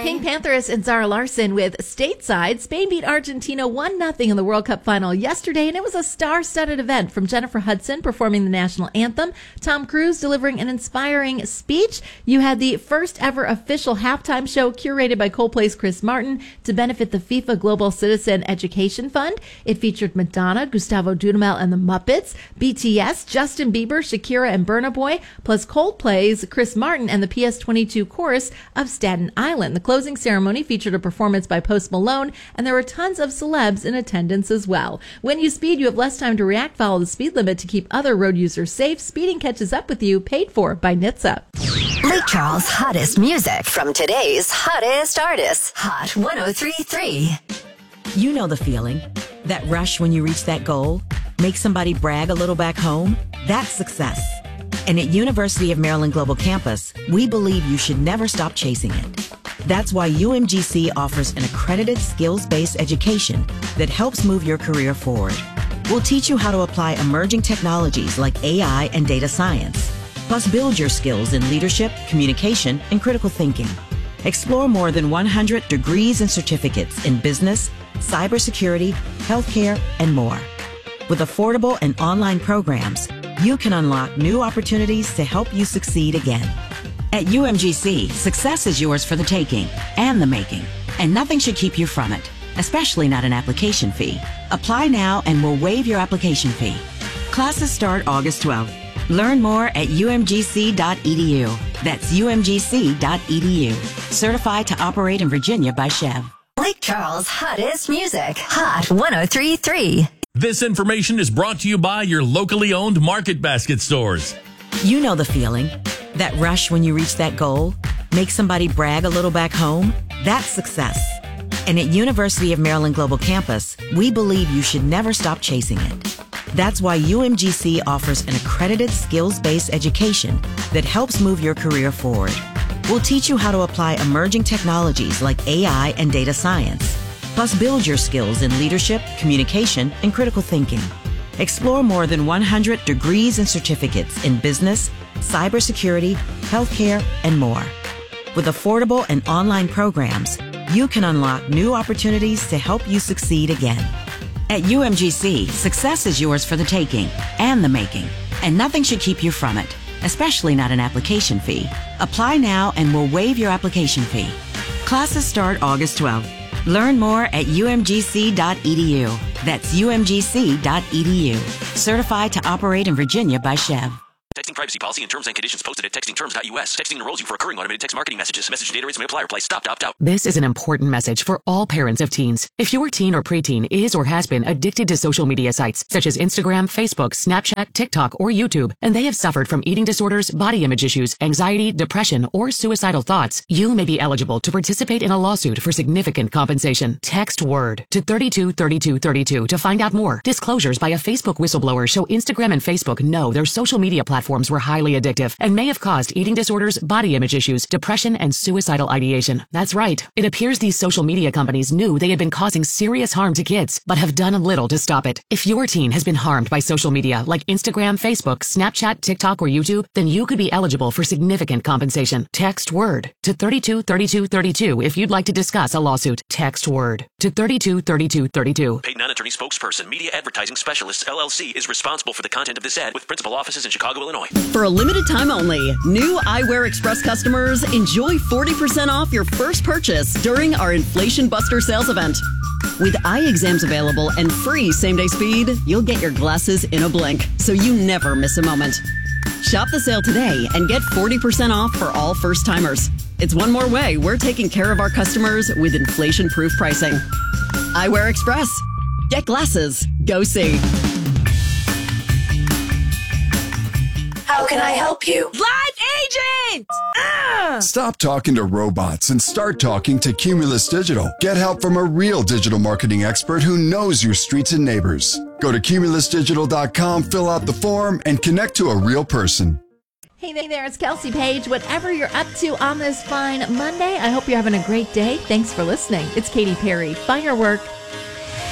Pink Panthers and Zara Larsson with Stateside. Spain beat Argentina 1-0 in the World Cup final yesterday, and it was a star-studded event from Jennifer Hudson performing the national anthem, Tom Cruise delivering an inspiring speech. You had the first ever official halftime show curated by Coldplay's Chris Martin to benefit the FIFA Global Citizen Education Fund. It featured Madonna, Gustavo Dudamel and the Muppets, BTS, Justin Bieber, Shakira and Burna Boy, plus Coldplay's Chris Martin and the PS22 chorus of Staten Island. The closing ceremony featured a performance by Post Malone, and there were tons of celebs in attendance as well. When you speed, you have less time to react. Follow the speed limit to keep other road users safe. Speeding catches up with you. Paid for by NHTSA. Lake Charles' hottest music from today's hottest artists. Hot 103.3. You know the feeling. That rush when you reach that goal. Make somebody brag a little back home. That's success. And at University of Maryland Global Campus, we believe you should never stop chasing it. That's why UMGC offers an accredited skills-based education that helps move your career forward. We'll teach you how to apply emerging technologies like AI and data science, plus build your skills in leadership, communication, and critical thinking. Explore more than 100 degrees and certificates in business, cybersecurity, healthcare, and more. With affordable and online programs, you can unlock new opportunities to help you succeed again. At UMGC, success is yours for the taking and the making, and nothing should keep you from it, especially not an application fee. Apply now and we'll waive your application fee. Classes start August 12th. Learn more at umgc.edu. That's umgc.edu. Certified to operate in Virginia by Chev. Lake Charles' hottest music. Hot 103.3. This information is brought to you by your locally owned Market Basket stores. You know the feeling. That rush when you reach that goal. Make somebody brag a little back home. That's success. And at University of Maryland Global Campus, we believe you should never stop chasing it. That's why UMGC offers an accredited skills-based education that helps move your career forward. We'll teach you how to apply emerging technologies like AI and data science, plus build your skills in leadership, communication, and critical thinking. Explore more than 100 degrees and certificates in business, cybersecurity, healthcare, and more. With affordable and online programs, you can unlock new opportunities to help you succeed again. At UMGC, success is yours for the taking and the making, and nothing should keep you from it, especially not an application fee. Apply now and we'll waive your application fee. Classes start August 12th. Learn more at umgc.edu. That's umgc.edu. Certified to operate in Virginia by Chev. Texting privacy policy and terms and conditions posted at textingterms.us. Texting enrolls you for recurring automated text marketing messages. Message data rates may apply. Reply stop to opt out. This is an important message for all parents of teens. If your teen or preteen is or has been addicted to social media sites such as Instagram, Facebook, Snapchat, TikTok, or YouTube, and they have suffered from eating disorders, body image issues, anxiety, depression, or suicidal thoughts, you may be eligible to participate in a lawsuit for significant compensation. Text WORD to 323232 to find out more. Disclosures by a Facebook whistleblower show Instagram and Facebook know their social media platforms were highly addictive and may have caused eating disorders, body image issues, depression, and suicidal ideation. That's right. It appears these social media companies knew they had been causing serious harm to kids, but have done little to stop it. If your teen has been harmed by social media like Instagram, Facebook, Snapchat, TikTok, or YouTube, then you could be eligible for significant compensation. Text WORD to 323232 if you'd like to discuss a lawsuit. Text WORD to 323232. Paid non-attorney spokesperson, Media Advertising Specialists, LLC, is responsible for the content of this ad with principal offices in Chicago, Illinois. For a limited time only, new Eyewear Express customers enjoy 40% off your first purchase during our Inflation Buster sales event. With eye exams available and free same-day speed, you'll get your glasses in a blink, so you never miss a moment. Shop the sale today and get 40% off for all first-timers. It's one more way we're taking care of our customers with inflation-proof pricing. Eyewear Express. Get glasses. Go see. How can I help you? Live agent! Stop talking to robots and start talking to Cumulus Digital. Get help from a real digital marketing expert who knows your streets and neighbors. Go to cumulusdigital.com, fill out the form, and connect to a real person. Hey there, it's Kelsey Page. Whatever you're up to on this fine Monday, I hope you're having a great day. Thanks for listening. It's Katy Perry, Firework.